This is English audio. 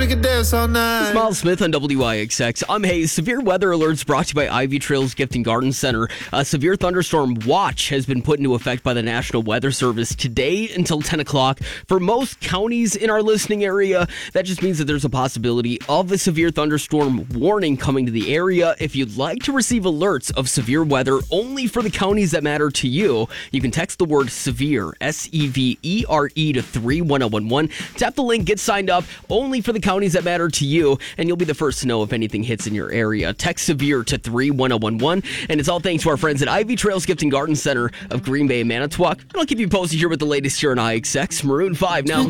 we could dance all night. Miles Smith on WIXX. I'm Hayes. Severe weather alerts brought to you by Ivy Trails Gift and Garden Center. A severe thunderstorm watch has been put into effect by the National Weather Service today until 10 o'clock. For most counties in our listening area, that just means that there's a possibility of a severe thunderstorm warning coming to the area. If you'd like to receive alerts of severe weather only for the counties that matter to you, you can text the word SEVERE, SEVERE, to 31011. Tap the link, get signed up, only for the counties that matter to you, and you'll be the first to know if anything hits in your area. Text SEVERE to 31011, and it's all thanks to our friends at Ivy Trails Gift and Garden Center of Green Bay, Manitowoc. And I'll keep you posted here with the latest here on IXX. Maroon 5 now.